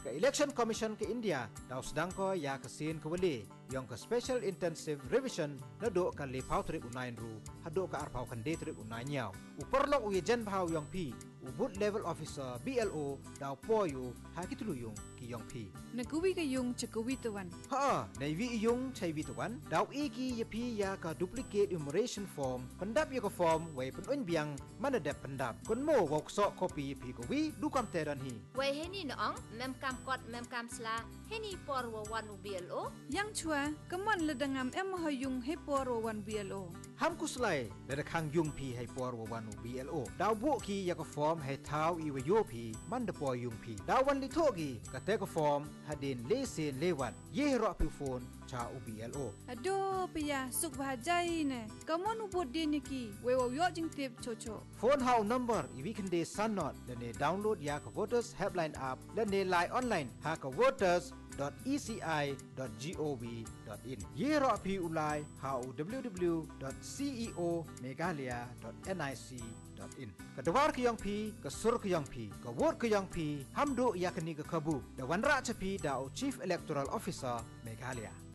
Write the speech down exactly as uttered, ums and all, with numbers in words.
ke Election Commission ke India dau sedang ko ya ke sin ke wali yang ke Special Intensive Revision na do kan le pau trip unain ru hado ka ar pau kan de trip unai nyau uperlok u jen pau yang pi ubut level officer B L O dau po yu ha kitulu yung ki yang pi Nagkuwi kayong tsakawi tawan. ha nei wi yung chai wi tuan dau i ki ye pi ya ka duplicate enumeration form pendap ye ka form wei pen un biang mana dep pendap kun mo wok so copy pi ko wi du kam te dan hi Wei heni noong mem kam kot mem kam sla heni por wa wan u B L O Yang chua, kaman ledangam em hayung heporo wan B L O. ham kuslai le khang yung pi hai por wa wan u B L O dau bu ki ya ka form hai thau i we yo pi man de por yung pi dau wan li tho ki ka te ka form hadin le sen le wat ye ro pi phone cha u B L O Aduh, pia suk bahajai ne. Kaman upod din niki, wewa yo jing tip chocho. phone how number i we can de sun not le ne download ya ka voters helpline app le ne line online ha ka voters dot e c i dot gov dot in ye ro pi ulai ha u w w dot ceo meghalaya dot nic dot in ka dawar ka yang pi ka sur ka yang pi ka vote ka yang pi ham do ya ka ni ka kabu da wan ra cha pi da chief electoral officer Meghalaya